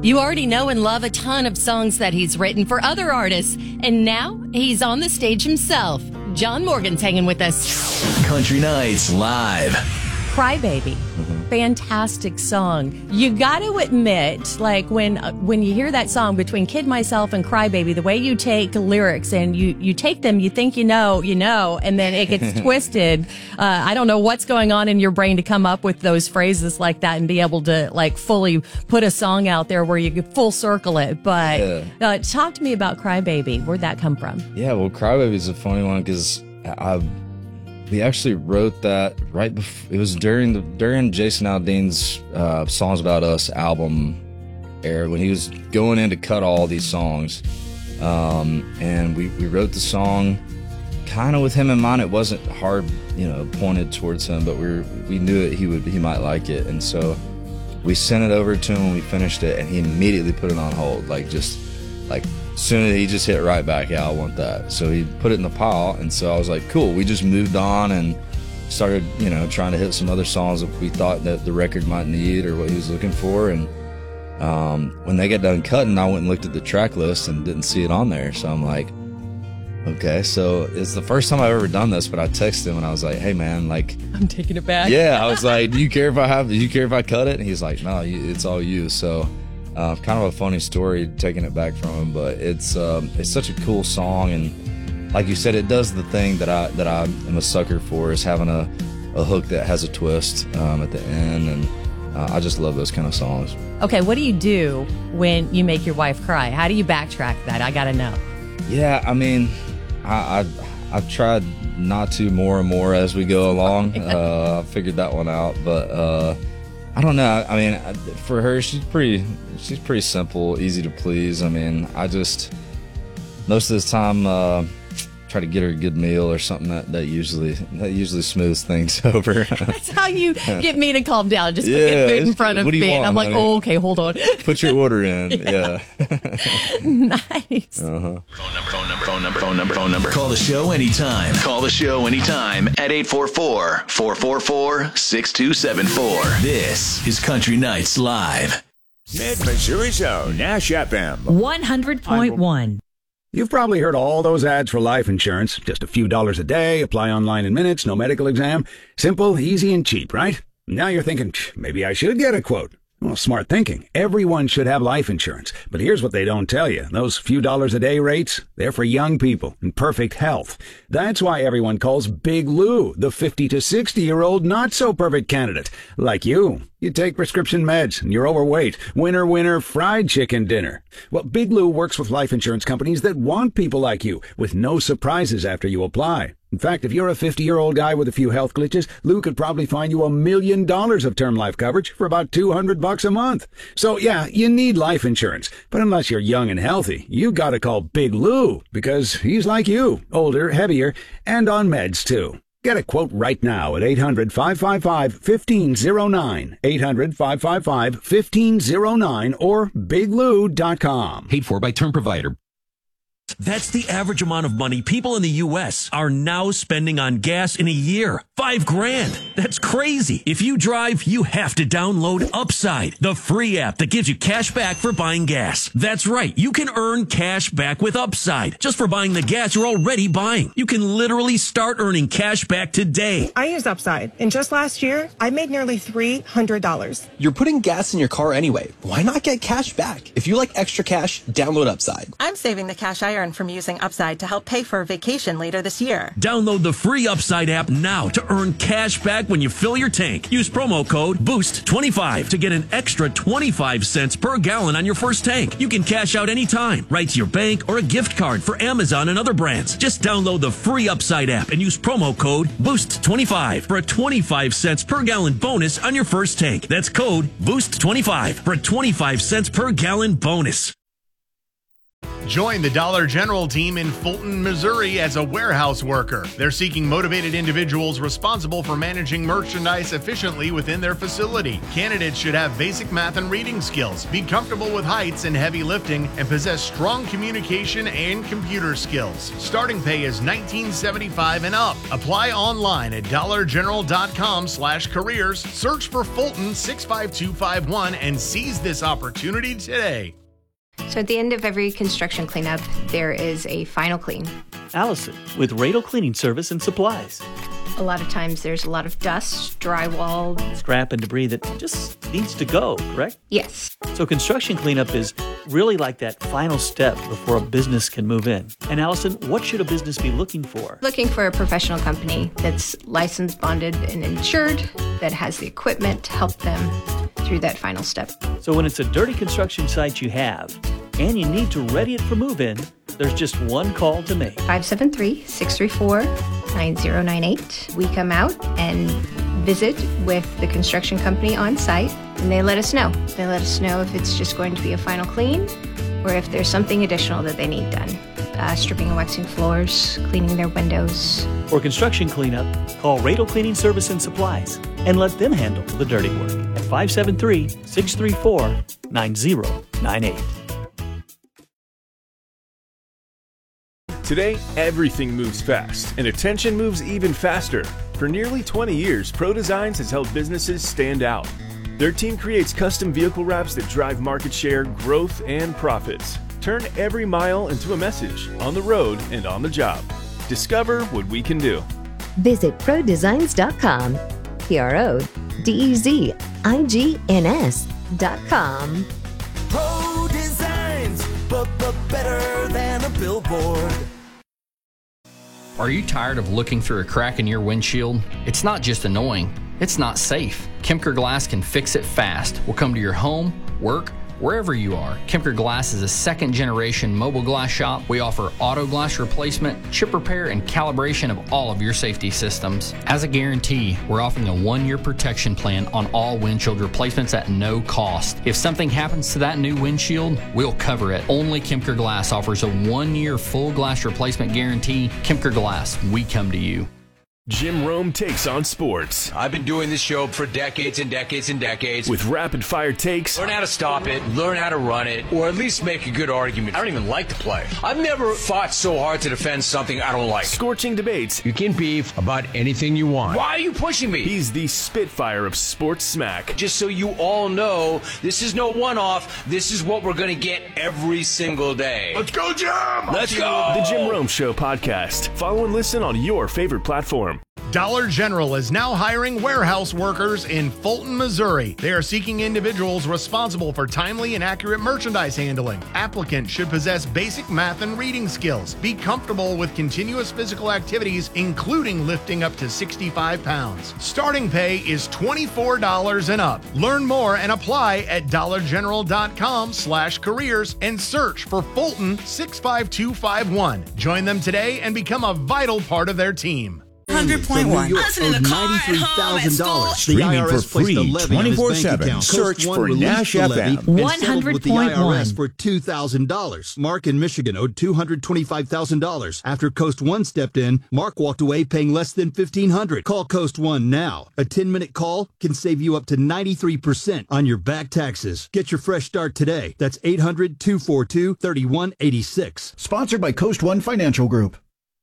You already know and love a ton of songs that he's written for other artists, and now he's on the stage himself. John Morgan's hanging with us. Country Nights Live. Crybaby. Fantastic song. You got to admit, like when you hear that song between Kid Myself and Crybaby, the way you take lyrics and you take them, you think you know, and then it gets twisted. I don't know what's going on in your brain to come up with those phrases like that and be able to like fully put a song out there where you could full circle it. But talk to me about Crybaby. Where'd that come from? Yeah, well, Crybaby is a funny one because we actually wrote that right before. It was during Jason Aldean's Songs About Us album era when he was going in to cut all these songs, and we wrote the song kind of with him in mind. It wasn't hard, pointed towards him, but we knew that he might like it, and so we sent it over to him. We finished it, and he immediately put it on hold, soon as he just hit right back, yeah, I want that. So he put it in the pile, and so I was like, cool. We just moved on and started, trying to hit some other songs that we thought that the record might need or what he was looking for. And when they got done cutting, I went and looked at the track list and didn't see it on there. So I'm like, okay, so it's the first time I've ever done this, but I texted him and I was like, hey man, I'm taking it back. Yeah, I was like, do you care if I cut it? And he's like, no, it's all you. So kind of a funny story taking it back from him, but it's such a cool song, and like you said, it does the thing that I am a sucker for, is having a hook that has a twist at the end, and I just love those kind of songs. Okay, what do you do when you make your wife cry? How do you backtrack that? I gotta know. Yeah, I mean, I've tried not to more and more as we go along. I figured that one out, but I don't know. I mean, for her, she's pretty simple, easy to please. I mean, I just most of the time try to get her a good meal or something that usually smooths things over. That's how you get me to calm down. Just put food in front of me, and I'm like, oh, okay, hold on. Put your order in. Yeah. Nice. Phone number. Call the show anytime. At 844-444-6274. This is Country Nights Live. Mid-Missouri Zone, Nash FM 100.1. You've probably heard all those ads for life insurance. Just a few dollars a day, apply online in minutes, no medical exam. Simple, easy, and cheap, right? Now you're thinking, maybe I should get a quote. Well, smart thinking. Everyone should have life insurance. But here's what they don't tell you. Those few dollars a day rates, they're for young people in perfect health. That's why everyone calls Big Lou the 50 to 60-year-old not-so-perfect candidate. Like you. You take prescription meds, and you're overweight. Winner, fried chicken dinner. Well, Big Lou works with life insurance companies that want people like you, with no surprises after you apply. In fact, if you're a 50-year-old guy with a few health glitches, Lou could probably find you $1 million of term life coverage for about $200 a month. So yeah, you need life insurance. But unless you're young and healthy, you gotta call Big Lou, because he's like you, older, heavier, and on meds too. Get a quote right now at 800-555-1509, 800-555-1509, or biglou.com. Paid for by term provider. That's the average amount of money people in the U.S. are now spending on gas in a year. $5,000. That's crazy. If you drive, you have to download Upside, the free app that gives you cash back for buying gas. That's right. You can earn cash back with Upside just for buying the gas you're already buying. You can literally start earning cash back today. I used Upside, and just last year, I made nearly $300. You're putting gas in your car anyway. Why not get cash back? If you like extra cash, download Upside. I'm saving the cash I earn from using Upside to help pay for a vacation later this year. Download the free Upside app now to earn cash back when you fill your tank. Use promo code BOOST25 to get an extra 25 cents per gallon on your first tank. You can cash out anytime, right to your bank or a gift card for Amazon and other brands. Just download the free Upside app and use promo code BOOST25 for a 25 cents per gallon bonus on your first tank. That's code BOOST25 for a 25 cents per gallon bonus. Join the Dollar General team in Fulton, Missouri as a warehouse worker. They're seeking motivated individuals responsible for managing merchandise efficiently within their facility. Candidates should have basic math and reading skills, be comfortable with heights and heavy lifting, and possess strong communication and computer skills. Starting pay is $19.75 and up. Apply online at dollargeneral.com/careers. Search for Fulton 65251 and seize this opportunity today. So at the end of every construction cleanup, there is a final clean. Allison with Radel Cleaning Service and Supplies. A lot of times there's a lot of dust, drywall, scrap and debris that just needs to go, correct? Yes. So construction cleanup is really like that final step before a business can move in. And Allison, what should a business be looking for? Looking for a professional company that's licensed, bonded, and insured, that has the equipment to help them through that final step. So when it's a dirty construction site you have, and you need to ready it for move-in, there's just one call to make. 573-634-9098. We come out and visit with the construction company on site, and they let us know. They let us know if it's just going to be a final clean or if there's something additional that they need done. Stripping and waxing floors, cleaning their windows. For construction cleanup, call Radel Cleaning Service and Supplies and let them handle the dirty work at 573-634-9098. Today, everything moves fast, and attention moves even faster. For nearly 20 years, Pro Designs has helped businesses stand out. Their team creates custom vehicle wraps that drive market share, growth, and profits. Turn every mile into a message, on the road and on the job. Discover what we can do. Visit ProDesigns.com. ProDesigns.com. Pro Designs, but better than a billboard. Are you tired of looking through a crack in your windshield? It's not just annoying, it's not safe. Kemker Glass can fix it fast. We'll come to your home, work, wherever you are. Kemker Glass is a second-generation mobile glass shop. We offer auto glass replacement, chip repair, and calibration of all of your safety systems. As a guarantee, we're offering a 1-year protection plan on all windshield replacements at no cost. If something happens to that new windshield, we'll cover it. Only Kemker Glass offers a 1-year full glass replacement guarantee. Kemker Glass, we come to you. Jim Rome takes on sports. I've been doing this show for decades and decades and decades. With rapid-fire takes. Learn how to stop it, learn how to run it, or at least make a good argument. I don't even like to play. I've never fought so hard to defend something I don't like. Scorching debates. You can beef about anything you want. Why are you pushing me? He's the Spitfire of sports smack. Just so you all know, this is no one-off. This is what we're going to get every single day. Let's go, Jim! Let's go! The Jim Rome Show podcast. Follow and listen on your favorite platform. Dollar General is now hiring warehouse workers in Fulton, Missouri. They are seeking individuals responsible for timely and accurate merchandise handling. Applicants should possess basic math and reading skills, be comfortable with continuous physical activities, including lifting up to 65 pounds. Starting pay is $24 and up. Learn more and apply at dollargeneral.com/careers and search for Fulton 65251. Join them today and become a vital part of their team. 100.1. $93,000. Streaming for free 24/7. Search for Nash FM. 100.1 for $2,000. Mark in Michigan owed $225,000. After Coast One stepped in, Mark walked away paying less than $1,500. Call Coast One now. A 10-minute call can save you up to 93% on your back taxes. Get your fresh start today. That's 800-242-3186. Sponsored by Coast One Financial Group.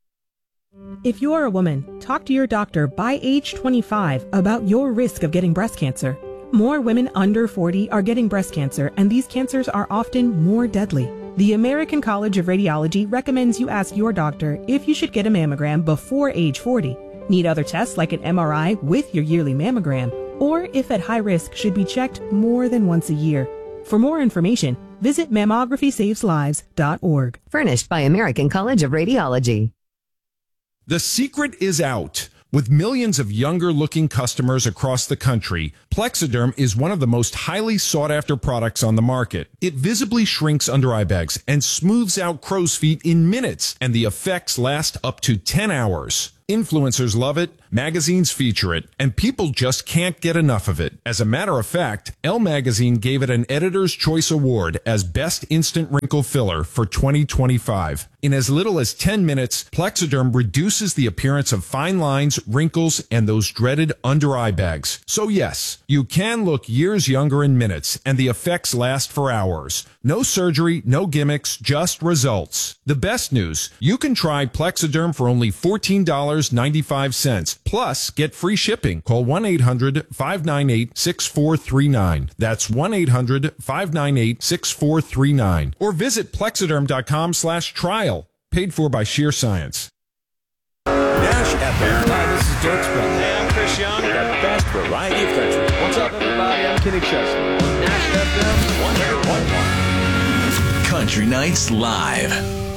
If you're a woman, talk to your doctor by age 25 about your risk of getting breast cancer. More women under 40 are getting breast cancer, and these cancers are often more deadly. The American College of Radiology recommends you ask your doctor if you should get a mammogram before age 40, need other tests like an MRI with your yearly mammogram, or if at high risk should be checked more than once a year. For more information, visit mammographysaveslives.org. Furnished by American College of Radiology. The secret is out. With millions of younger-looking customers across the country, Plexiderm is one of the most highly sought-after products on the market. It visibly shrinks under-eye bags and smooths out crow's feet in minutes, and the effects last up to 10 hours. Influencers love it, magazines feature it, and people just can't get enough of it. As a matter of fact, Elle Magazine gave it an Editor's Choice Award as Best Instant Wrinkle Filler for 2025. In as little as 10 minutes, Plexiderm reduces the appearance of fine lines, wrinkles, and those dreaded under-eye bags. So yes, you can look years younger in minutes, and the effects last for hours. No surgery, no gimmicks, just results. The best news, you can try Plexiderm for only $14.95. Plus, get free shipping. Call 1-800-598-6439. That's 1-800-598-6439. Or visit plexiderm.com/trial. Paid for by Sheer Science. Nash FM. Hi, this is Dirk Spell. Hey, I'm Chris Young. The best variety of country. What's up, everybody? I'm Kenny Chesney. Nash FM 100.1. Country Nights Live.